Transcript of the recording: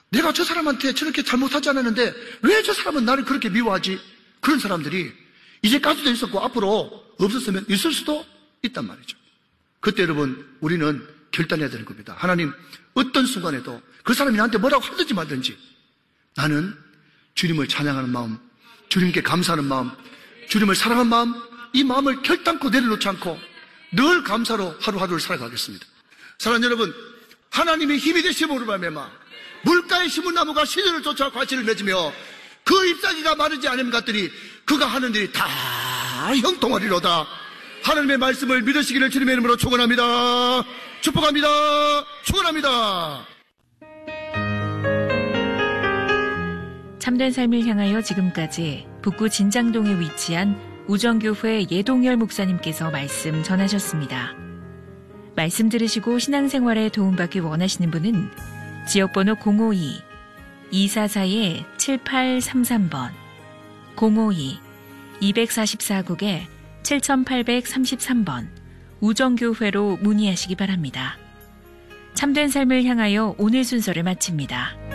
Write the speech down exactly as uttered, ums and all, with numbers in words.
내가 저 사람한테 저렇게 잘못하지 않았는데 왜 저 사람은 나를 그렇게 미워하지? 그런 사람들이 이제까지도 있었고 앞으로 없었으면 있을 수도 있단 말이죠. 그때 여러분 우리는 결단해야 되는 겁니다. 하나님, 어떤 순간에도 그 사람이 나한테 뭐라고 하든지 말든지 나는 주님을 찬양하는 마음, 주님께 감사하는 마음, 주님을 사랑하는 마음, 이 마음을 결단코 내려놓지 않고 늘 감사로 하루하루를 살아가겠습니다. 사랑하는 여러분, 하나님의 힘이 되심으로 말미암아 물가에 심은 나무가 시절을 쫓아 과실을 맺으며 그 잎사귀가 마르지 않은 것들이 그가 하는 일이 다 형통하리로다. 하나님의 말씀을 믿으시기를 주님의 이름으로 축원합니다. 축복합니다. 축원합니다. 참된 삶을 향하여 지금까지 북구 진장동에 위치한 우정교회 예동열 목사님께서 말씀 전하셨습니다. 말씀 들으시고 신앙생활에 도움받기 원하시는 분은 지역번호 공오이 이사사 칠팔삼삼 번, 공오이 이사사 국에 칠팔삼삼 번 우정교회로 문의하시기 바랍니다. 참된 삶을 향하여 오늘 순서를 마칩니다.